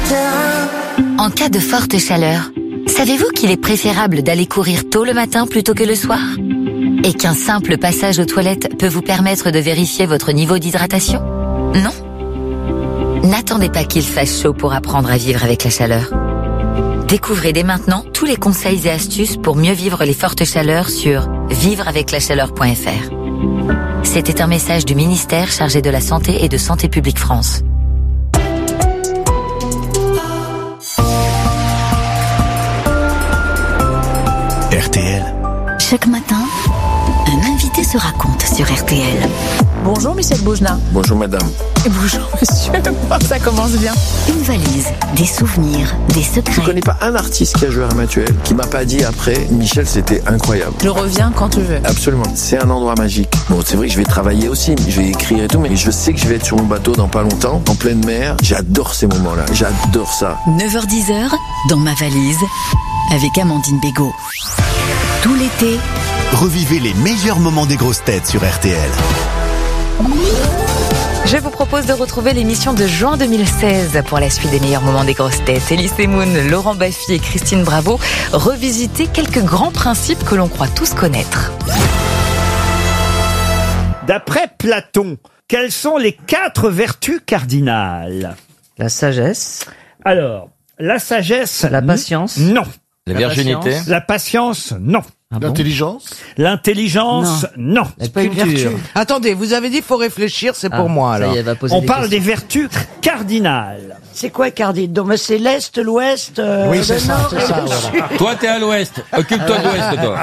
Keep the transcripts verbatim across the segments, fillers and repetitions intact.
En cas de forte chaleur, savez-vous qu'il est préférable d'aller courir tôt le matin plutôt que le soir? Et qu'un simple passage aux toilettes peut vous permettre de vérifier votre niveau d'hydratation? Non? N'attendez pas qu'il fasse chaud pour apprendre à vivre avec la chaleur. Découvrez dès maintenant tous les conseils et astuces pour mieux vivre les fortes chaleurs sur vivre avec la chaleur point f r. C'était un message du ministère chargé de la Santé et de Santé publique France. R T L. Chaque matin, un invité se raconte sur R T L. Bonjour Michel Boujna. Bonjour madame. Et bonjour monsieur. Ça commence bien. Une valise, des souvenirs, des secrets. Je connais pas un artiste qui a joué à Ramatuelle qui m'a pas dit après, Michel, c'était incroyable. Je reviens quand tu veux. Absolument. C'est un endroit magique. Bon, c'est vrai que je vais travailler aussi, je vais écrire et tout, mais je sais que je vais être sur mon bateau dans pas longtemps, en pleine mer. J'adore ces moments-là. J'adore ça. neuf heures dix, dans ma valise, avec Amandine Bégaud. Tout l'été, Revivez les meilleurs moments des grosses têtes sur R T L. Je vous propose de retrouver l'émission de juin deux mille seize pour la suite des meilleurs moments des grosses têtes. Elie Semoun, Laurent Baffy et Christine Bravo revisiter quelques grands principes que l'on croit tous connaître. D'après Platon, quelles sont les quatre vertus cardinales? La sagesse, Alors, la sagesse... la patience, Non. La La virginité. patience. La patience, non. Ah bon L'intelligence. L'intelligence, non. La culture. Attendez, vous avez dit faut réfléchir, c'est Ah, pour moi ça y alors. est, elle va poser On des parle questions. des vertus cardinales. C'est quoi cardinal? Donc mais c'est l'est, l'ouest, euh, Oui, le c'est ça, nord c'est et ça, le voilà. sud. Toi, t'es à l'ouest. Occupe-toi de l'ouest, toi.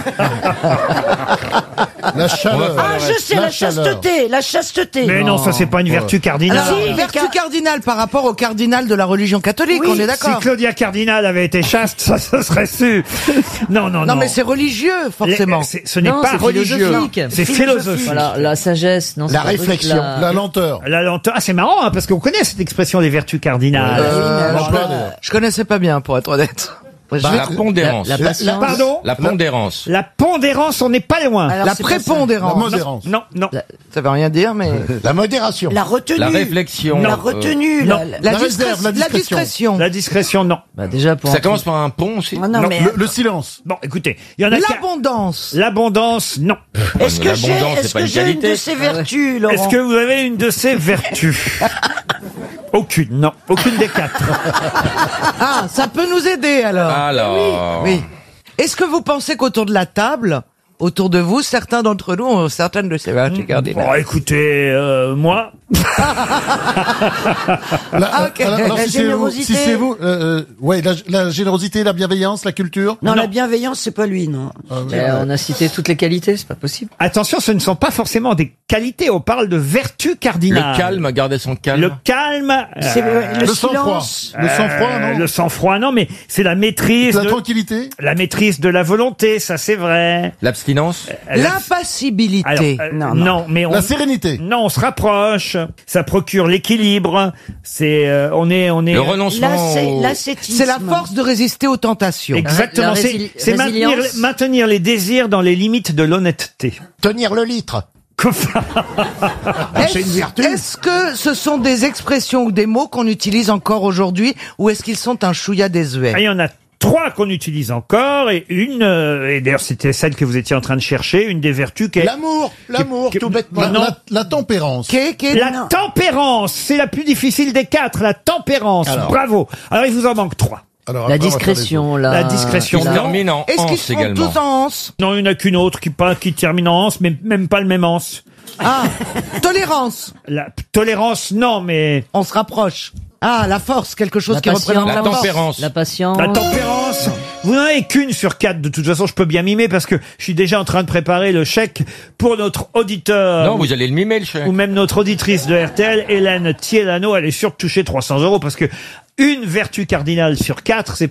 La chaleur. Ah, je sais, la, chaleur. chasteté, la chasteté. Mais non, ça c'est pas une vertu cardinale. Alors, Si, vertu car- cardinale par rapport au cardinal de la religion catholique, Oui, on est Si d'accord. Claudia Cardinal avait été chaste, ça se serait su. Non, non, non. Non mais c'est religieux, forcément. Les- c'est- Ce n'est Non, pas c'est religieux. philosophique. C'est philosophique. Voilà, la sagesse, non, c'est La pas un truc, réflexion. la- La lenteur. La lenteur. Ah, c'est marrant, hein, parce qu'on connaît cette expression des vertus cardinales. Euh, en je, plein d'air. je connaissais pas bien pour être honnête. Je vais- La pondérance. La, la patience. Pardon? La pondérance. La pondérance, on n'est pas loin. Alors, la c'est pas ça. La prépondérance. modérance. Non, non. Ça veut rien dire, mais La modération. La retenue. La réflexion. La Euh, retenue. non. la- la- la, La discré- réserve, la la discrétion. discrétion. La discrétion, non. Bah déjà pour Ça un commence truc- par un pont aussi. Oh, non, mais Le, le silence. Bon, écoutez, il y en a qu'à- L'abondance. L'abondance, non. Est-ce que j'ai, L'abondance, c'est est-ce pas que une j'ai une qualité. de ces vertus, Laurent? Est-ce que vous avez une de ces vertus? Aucune, non. Aucune des quatre. Ah, ça peut nous aider alors. Alors. Oui. Est-ce que vous pensez qu'autour de la table, autour de vous, certains d'entre nous ont certaines de ces vertus cardinales? Bon, écoutez, euh, moi... La, Ah, ok. alors, alors, La si c'est vous, générosité. si c'est vous, euh, euh, ouais, la, la générosité, la bienveillance, la culture. Non, Non. la bienveillance, c'est pas lui, non. Ah, oui. Eh, on a cité toutes les qualités, c'est pas possible. Attention, ce ne sont pas forcément des qualités, on parle de vertus cardinales. Le calme, garder son calme. Le calme... C'est euh, le, Le sang-froid. silence. Le sang-froid, euh, non. Le sang-froid, non, mais c'est la maîtrise... La de- tranquillité. La maîtrise de la volonté, ça c'est vrai. L'abstinence. L'impassibilité. Alors, euh, Non, non, non. mais on... La sérénité. Non, on se rapproche. Ça procure l'équilibre. C'est, euh, on est, on est. Le renoncement. Là, c'est au- l'ascétisme. C'est la force de résister aux tentations. Exactement. La C'est, résili- c'est maintenir, résilience. maintenir les désirs dans les limites de l'honnêteté. Tenir le litre. Est-ce C'est une vertu. est-ce que ce sont des expressions ou des mots qu'on utilise encore aujourd'hui ou est-ce qu'ils sont un chouïa désuet? Ah, il y en a trois qu'on utilise encore et une, euh, et d'ailleurs c'était celle que vous étiez en train de chercher, une des vertus qui est L'amour. L'amour, que- tout bêtement. Non. La, la tempérance. Qu'est- qu'est- la Non. tempérance. C'est la plus difficile des quatre, la tempérance. Alors. Bravo. Alors il vous en manque trois. Alors, La après, on va faire les discrétion, La la, discrétion, Qui se non. termine en Est-ce qu'ils anse sont également. tous en anse? Non, il n'y en a qu'une autre qui, pas, qui termine en anse, mais même pas le même anse. Ah, tolérance. La p- tolérance, non, mais On se rapproche. Ah, la force, quelque chose La qui patience. représente La la, force. tempérance. la patience. la tempérance. Vous n'en avez qu'une sur quatre. De toute façon, je peux bien mimer parce que je suis déjà en train de préparer le chèque pour notre auditeur. Non, vous allez le mimer, le chèque. Ou même notre auditrice de R T L, Hélène Thielano. Elle est sûre de toucher trois cents euros parce que une vertu cardinale sur quatre, c'est